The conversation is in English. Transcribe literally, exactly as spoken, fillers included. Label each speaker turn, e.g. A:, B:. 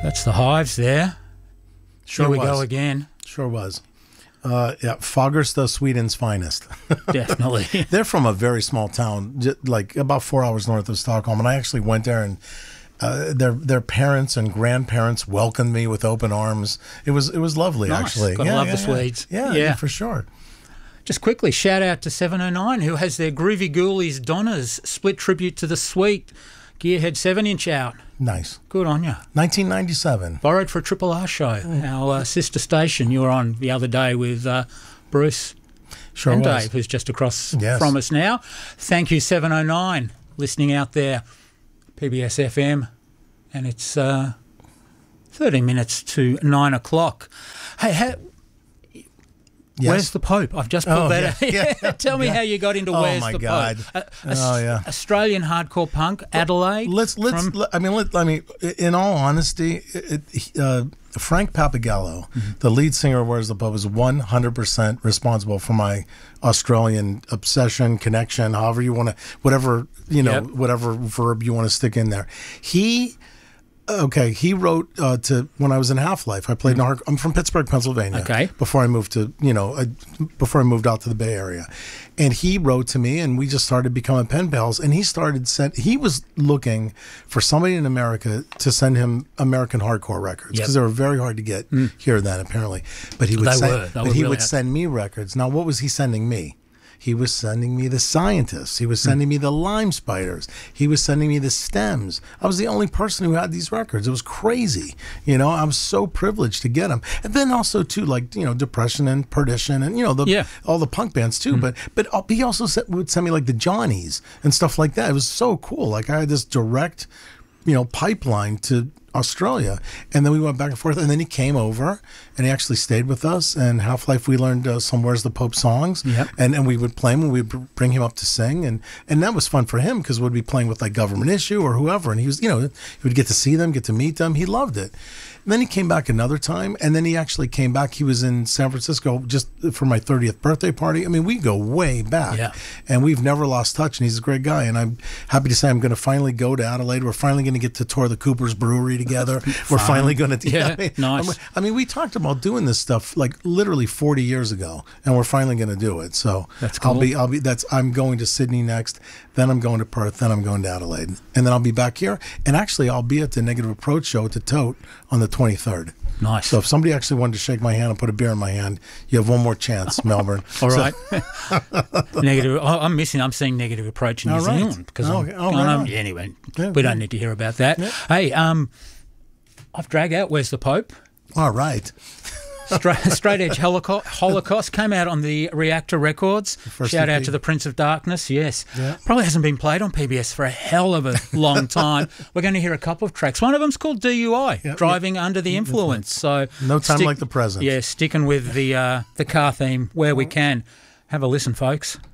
A: That's the Hives there.
B: Sure
A: Here we
B: was.
A: go again.
B: Sure was. Uh, yeah, Fagersta, Sweden's finest.
A: Definitely.
B: They're from a very small town, j- like about four hours north of Stockholm, and I actually went there, and uh, their their parents and grandparents welcomed me with open arms. It was it was lovely,
A: Nice.
B: actually.
A: Gotta
B: yeah,
A: love
B: yeah,
A: the
B: yeah.
A: Swedes.
B: Yeah,
A: Yeah.
B: yeah, for sure.
A: Just quickly, shout out to seven oh nine, who has their Groovy Ghoulies Donnas split tribute to the Sweet Gearhead seven inch out.
B: Nice.
A: Good on you.
B: nineteen ninety-seven.
A: Borrowed for a Triple R show, our uh, sister station. You were on the other day with uh, Bruce
B: Sure
A: and
B: was.
A: Dave, who's just across
B: Yes.
A: from us now. Thank you, seven oh nine, listening out there, P B S F M, and it's uh, thirteen minutes to nine o'clock. Hey, ha-
B: Yes.
A: Where's the Pope? I've just put
B: Oh,
A: that
B: yeah,
A: out.
B: yeah.
A: Tell me
B: Yeah.
A: how you got into
B: Oh,
A: Where's
B: my
A: the
B: God.
A: Pope. A- a-
B: Oh, yeah.
A: Australian hardcore punk, Adelaide.
B: Let's let's.
A: from-
B: let- I mean, let, I mean, in all honesty, it, it, uh, Frank Papagallo,
A: Mm-hmm.
B: the lead singer of Where's the Pub, is one hundred percent responsible for my Australian obsession, connection, however you want to, whatever you know,
A: Yep.
B: whatever verb you want to stick in there. He. Okay, he wrote uh, to when I was in Half Life. I played. in Har- I'm from Pittsburgh, Pennsylvania.
A: Okay.
B: Before I moved to, you know, I, before I moved out to the Bay Area, and he wrote to me, and we just started becoming pen pals. And he started sent. He was looking for somebody in America to send him American hardcore records because
A: Yep.
B: they were very hard to get here then apparently. But he would
A: They
B: send,
A: were. They
B: but
A: were
B: he
A: really
B: would
A: hard.
B: send me records. Now, what was he sending me? He was sending me the Scientists. He was sending me the Lime Spiders. He was sending me the Stems. I was the only person who had these records. It was crazy. You know, I was so privileged to get them. And then also, too, like, you know, Depression and Perdition and, you know, the,
A: Yeah.
B: all the punk bands, too. But but uh, he also sent, would send me, like, the Johnnies and stuff like that. It was so cool. Like, I had this direct, you know, pipeline to Australia, and then we went back and forth, and then he came over and he actually stayed with us, and Half-Life we learned uh, some Where's the Pope songs.
A: Yep.
B: and and we would play him and we'd br- bring him up to sing, and and that was fun for him because we'd be playing with like Government Issue or whoever, and he was, you know, he would get to see them, get to meet them. He loved it. And then he came back another time, and then he actually came back. He was in San Francisco just for my thirtieth birthday party. I mean, we go way back,
A: Yeah.
B: and we've never lost touch, and he's a great guy, and I'm happy to say I'm going to finally go to Adelaide. We're finally going to get to tour the Cooper's Brewery together. We're finally going to,
A: Yeah,
B: I mean,
A: nice.
B: I'm- I mean, we talked about doing this stuff like literally forty years ago, and we're finally going to do it. So
A: That's
B: I'll
A: cool.
B: be, I'll be. That's I'm going to Sydney next, then I'm going to Perth, then I'm going to Adelaide, and then I'll be back here. And actually, I'll be at the Negative Approach show at the Tote on the twenty-third.
A: Nice.
B: So if somebody actually wanted to shake my hand and put a beer in my hand, you have one more chance, Melbourne.
A: All
B: So-
A: right. Negative. Oh, I'm missing. I'm seeing Negative Approach in New
B: All right.
A: Zealand because
B: Oh,
A: I'm.
B: okay. Oh,
A: going
B: right
A: on-
B: on.
A: yeah, anyway,
B: Yeah,
A: we
B: yeah.
A: don't need to hear about that. Hey, um, I've dragged out Where's the Pope.
B: All right.
A: Straight, Straight Edge Holocaust, Holocaust came out on the Reactor Records.
B: first
A: Shout
B: E
A: out
B: P.
A: to the Prince of Darkness. Yes,
B: Yeah.
A: probably hasn't been played on P B S for a hell of a long time. We're going to hear a couple of tracks. One of them's called D U I,
B: Yep,
A: Driving Under the Influence. So
B: No time like the present.
A: Yeah, sticking with the uh, the car theme where we can. Have a listen, folks.